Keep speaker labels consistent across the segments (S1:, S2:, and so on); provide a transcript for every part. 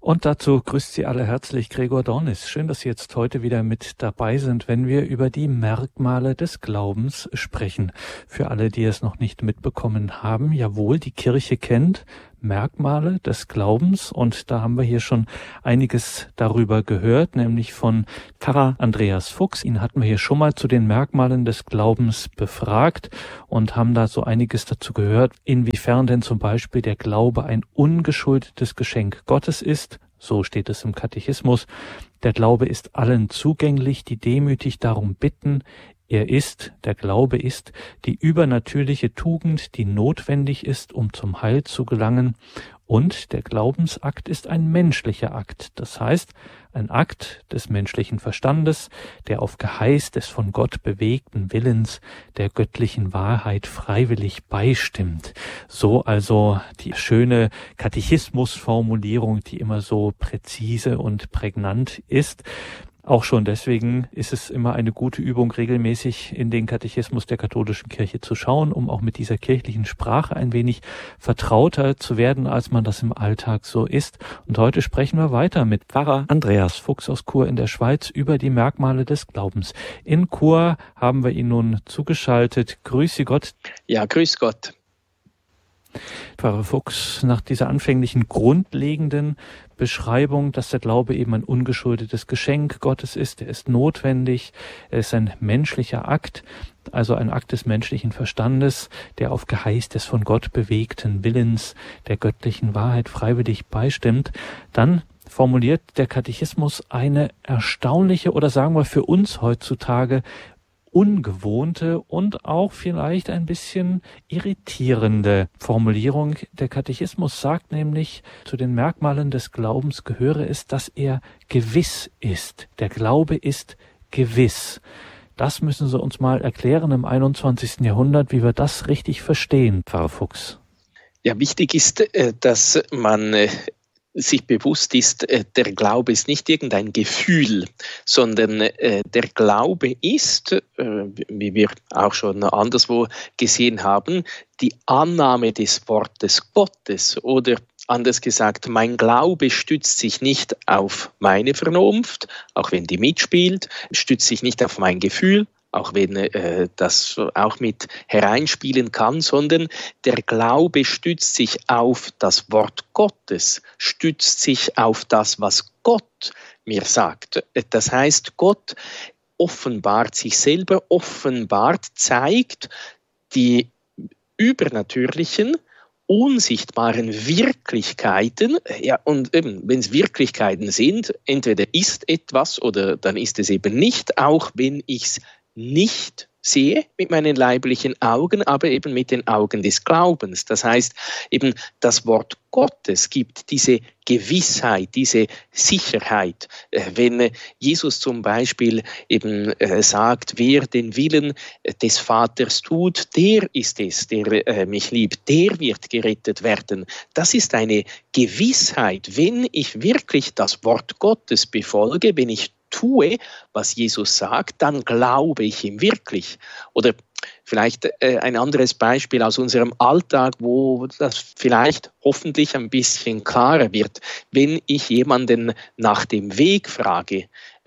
S1: Und dazu grüßt Sie alle herzlich Gregor Dornis. Schön, dass Sie jetzt heute wieder mit dabei sind, wenn wir über die Merkmale des Glaubens sprechen. Für alle, die es noch nicht mitbekommen haben, jawohl, die Kirche kennt Merkmale des Glaubens und da haben wir hier schon einiges darüber gehört, nämlich von Pfarrer Andreas Fuchs. Ihn hatten wir hier schon mal zu den Merkmalen des Glaubens befragt und haben da so einiges dazu gehört, inwiefern denn zum Beispiel der Glaube ein ungeschuldetes Geschenk Gottes ist. So steht es im Katechismus. Der Glaube ist allen zugänglich, die demütig darum bitten. Der Glaube ist die übernatürliche Tugend, die notwendig ist, um zum Heil zu gelangen. Und der Glaubensakt ist ein menschlicher Akt. Das heißt, ein Akt des menschlichen Verstandes, der auf Geheiß des von Gott bewegten Willens der göttlichen Wahrheit freiwillig beistimmt. So also die schöne Katechismusformulierung, die immer so präzise und prägnant ist. Auch schon deswegen ist es immer eine gute Übung, regelmäßig in den Katechismus der katholischen Kirche zu schauen, um auch mit dieser kirchlichen Sprache ein wenig vertrauter zu werden, als man das im Alltag so ist. Und heute sprechen wir weiter mit Pfarrer Andreas Fuchs aus Chur in der Schweiz über die Merkmale des Glaubens. In Chur haben wir ihn nun zugeschaltet. Grüße Gott.
S2: Ja, grüß Gott.
S1: Pfarrer Fuchs, nach dieser anfänglichen grundlegenden Beschreibung, dass der Glaube eben ein ungeschuldetes Geschenk Gottes ist, er ist notwendig, er ist ein menschlicher Akt, also ein Akt des menschlichen Verstandes, der auf Geheiß des von Gott bewegten Willens der göttlichen Wahrheit freiwillig beistimmt, dann formuliert der Katechismus eine erstaunliche oder sagen wir für uns heutzutage ungewohnte und auch vielleicht ein bisschen irritierende Formulierung. Der Katechismus sagt nämlich, zu den Merkmalen des Glaubens gehöre es, dass er gewiss ist. Der Glaube ist gewiss. Das müssen Sie uns mal erklären im 21. Jahrhundert, wie wir das richtig verstehen, Pfarrer Fuchs.
S2: Ja, wichtig ist, dass man sich bewusst ist, der Glaube ist nicht irgendein Gefühl, sondern der Glaube ist, wie wir auch schon anderswo gesehen haben, die Annahme des Wortes Gottes oder anders gesagt, mein Glaube stützt sich nicht auf meine Vernunft, auch wenn die mitspielt, stützt sich nicht auf mein Gefühl, auch wenn das auch mit hereinspielen kann, sondern der Glaube stützt sich auf das Wort Gottes, stützt sich auf das, was Gott mir sagt. Das heißt, Gott offenbart sich selber, zeigt die übernatürlichen, unsichtbaren Wirklichkeiten, ja, und eben, wenn es Wirklichkeiten sind, entweder ist etwas oder dann ist es eben nicht, auch wenn ich es nicht sehe mit meinen leiblichen Augen, aber eben mit den Augen des Glaubens. Das heißt, eben das Wort Gottes gibt diese Gewissheit, diese Sicherheit. Wenn Jesus zum Beispiel eben sagt, wer den Willen des Vaters tut, der ist es, der mich liebt, der wird gerettet werden. Das ist eine Gewissheit, wenn ich wirklich das Wort Gottes befolge, wenn ich tue, was Jesus sagt, dann glaube ich ihm wirklich. Oder vielleicht ein anderes Beispiel aus unserem Alltag, wo das vielleicht hoffentlich ein bisschen klarer wird. Wenn ich jemanden nach dem Weg frage,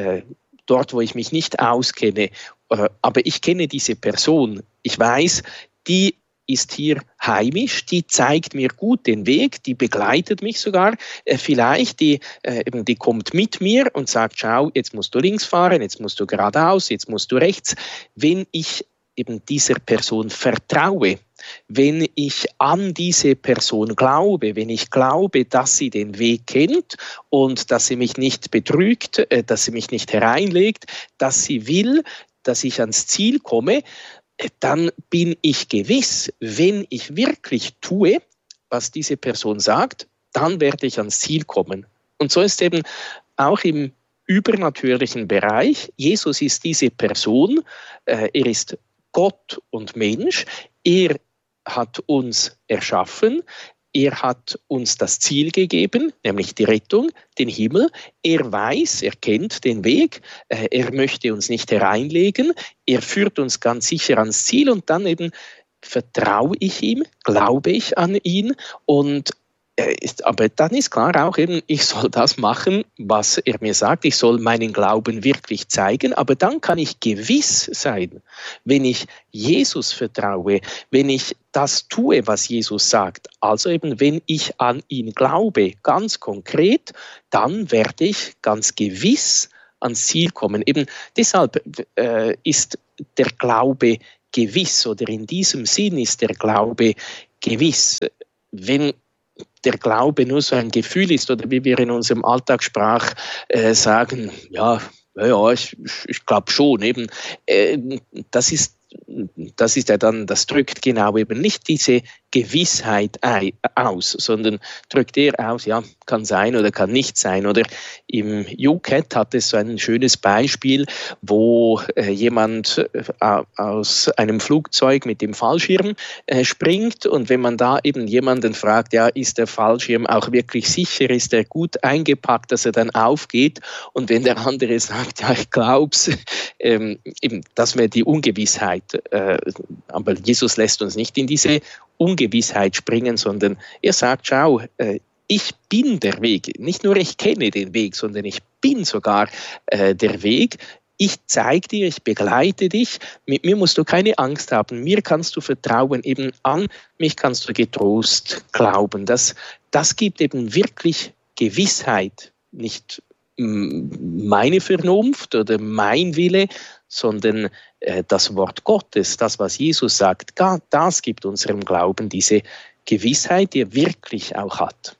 S2: dort, wo ich mich nicht auskenne, aber ich kenne diese Person, ich weiß, die ist hier heimisch, die zeigt mir gut den Weg, die begleitet mich sogar, vielleicht die kommt mit mir und sagt, schau, jetzt musst du links fahren, jetzt musst du geradeaus, jetzt musst du rechts. Wenn ich eben dieser Person vertraue, wenn ich an diese Person glaube, wenn ich glaube, dass sie den Weg kennt und dass sie mich nicht betrügt, dass sie mich nicht hereinlegt, dass sie will, dass ich ans Ziel komme, dann bin ich gewiss, wenn ich wirklich tue, was diese Person sagt, dann werde ich ans Ziel kommen. Und so ist eben auch im übernatürlichen Bereich, Jesus ist diese Person, er ist Gott und Mensch, er hat uns erschaffen, er hat uns das Ziel gegeben, nämlich die Rettung, den Himmel. Er weiß, er kennt den Weg, er möchte uns nicht hereinlegen, er führt uns ganz sicher ans Ziel und dann eben vertraue ich ihm, glaube ich an ihn und Aber dann ist klar auch eben, ich soll das machen, was er mir sagt. Ich soll meinen Glauben wirklich zeigen. Aber dann kann ich gewiss sein, wenn ich Jesus vertraue, wenn ich das tue, was Jesus sagt. Also eben, wenn ich an ihn glaube, ganz konkret, dann werde ich ganz gewiss ans Ziel kommen. Eben deshalb ist der Glaube gewiss, oder in diesem Sinn ist der Glaube gewiss. Wenn der Glaube nur so ein Gefühl ist, oder wie wir in unserem Alltagssprach sagen, ich glaube schon, eben, das ist ja dann, das drückt genau eben nicht diese Gewissheit aus, sondern drückt eher aus, ja, kann sein oder kann nicht sein. Oder im UCAT hat es so ein schönes Beispiel, wo jemand aus einem Flugzeug mit dem Fallschirm springt, und wenn man da eben jemanden fragt, ja, ist der Fallschirm auch wirklich sicher, ist er gut eingepackt, dass er dann aufgeht, und wenn der andere sagt, ja, ich glaub's, eben, das wäre die Ungewissheit. Aber Jesus lässt uns nicht in diese Ungewissheit springen, sondern er sagt, schau, ich bin der Weg. Nicht nur ich kenne den Weg, sondern ich bin sogar der Weg. Ich zeige dir, ich begleite dich. Mit mir musst du keine Angst haben. Mir kannst du vertrauen, eben an mich kannst du getrost glauben. Das gibt eben wirklich Gewissheit. Nicht meine Vernunft oder mein Wille, sondern das Wort Gottes, das, was Jesus sagt, das gibt unserem Glauben diese Gewissheit, die er wirklich auch hat.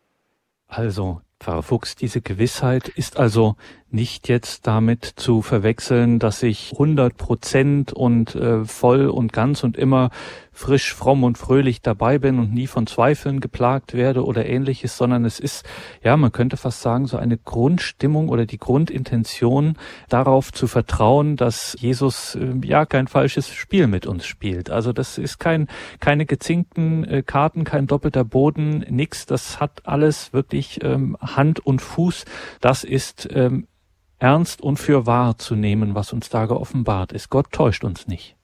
S1: Also, Pfarrer Fuchs, diese Gewissheit ist also nicht jetzt damit zu verwechseln, dass ich 100% und voll und ganz und immer frisch, fromm und fröhlich dabei bin und nie von Zweifeln geplagt werde oder Ähnliches, sondern es ist, ja, man könnte fast sagen, so eine Grundstimmung oder die Grundintention, darauf zu vertrauen, dass Jesus kein falsches Spiel mit uns spielt. Also das ist keine gezinkten Karten, kein doppelter Boden, nix. Das hat alles wirklich Hand und Fuß. Das ist ernst und für wahr zu nehmen, was uns da geoffenbart ist. Gott täuscht uns nicht.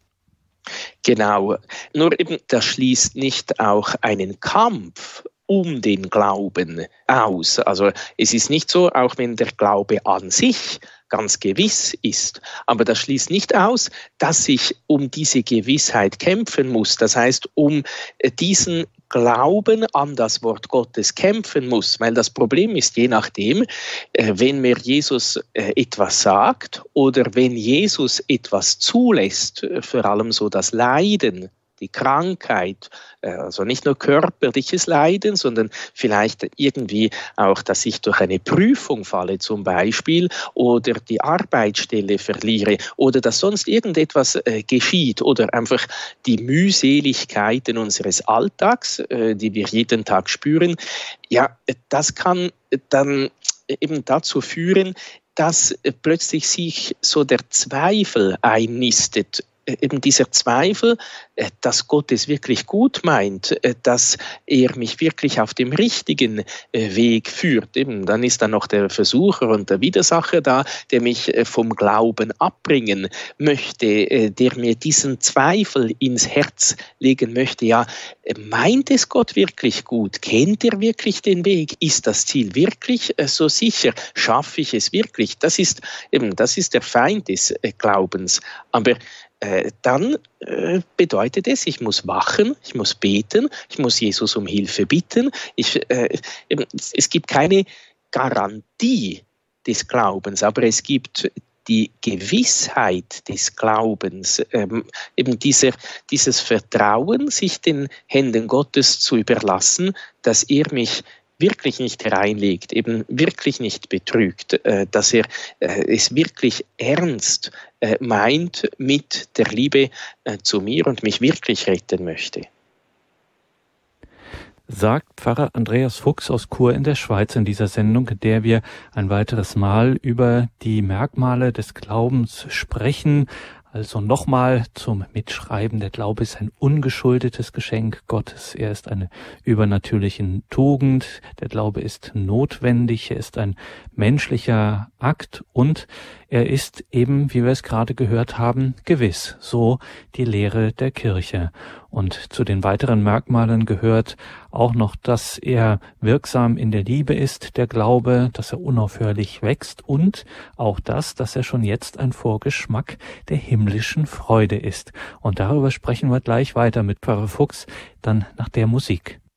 S2: Genau, nur eben, das schließt nicht auch einen Kampf um den Glauben aus. Also es ist nicht so, auch wenn der Glaube an sich ganz gewiss ist, aber das schließt nicht aus, dass ich um diese Gewissheit kämpfen muss. Das heißt, um diesen Glauben an das Wort Gottes kämpfen muss, weil das Problem ist, je nachdem, wenn mir Jesus etwas sagt oder wenn Jesus etwas zulässt, vor allem so das Leiden, die Krankheit, also nicht nur körperliches Leiden, sondern vielleicht irgendwie auch, dass ich durch eine Prüfung falle zum Beispiel oder die Arbeitsstelle verliere oder dass sonst irgendetwas geschieht oder einfach die Mühseligkeiten unseres Alltags, die wir jeden Tag spüren, ja, das kann dann eben dazu führen, dass plötzlich sich so der Zweifel einnistet. Eben dieser Zweifel, dass Gott es wirklich gut meint, dass er mich wirklich auf dem richtigen Weg führt. Eben, dann ist dann noch der Versucher und der Widersacher da, der mich vom Glauben abbringen möchte, der mir diesen Zweifel ins Herz legen möchte. Ja, meint es Gott wirklich gut? Kennt er wirklich den Weg? Ist das Ziel wirklich so sicher? Schaffe ich es wirklich? Das ist der Feind des Glaubens. Aber dann bedeutet es, ich muss wachen, ich muss beten, ich muss Jesus um Hilfe bitten. Es gibt keine Garantie des Glaubens, aber es gibt die Gewissheit des Glaubens, eben dieses Vertrauen, sich den Händen Gottes zu überlassen, dass er mich wirklich nicht reinlegt, eben wirklich nicht betrügt, dass er es wirklich ernst meint mit der Liebe zu mir und mich wirklich retten möchte.
S1: Sagt Pfarrer Andreas Fuchs aus Chur in der Schweiz in dieser Sendung, in der wir ein weiteres Mal über die Merkmale des Glaubens sprechen. Also nochmal zum Mitschreiben. Der Glaube ist ein ungeschuldetes Geschenk Gottes. Er ist eine übernatürliche Tugend. Der Glaube ist notwendig. Er ist ein menschlicher Akt und er ist eben, wie wir es gerade gehört haben, gewiss. So die Lehre der Kirche. Und zu den weiteren Merkmalen gehört auch noch, dass er wirksam in der Liebe ist, der Glaube, dass er unaufhörlich wächst und auch das, dass er schon jetzt ein Vorgeschmack der himmlischen Freude ist. Und darüber sprechen wir gleich weiter mit Pfarrer Fuchs, dann nach der Musik.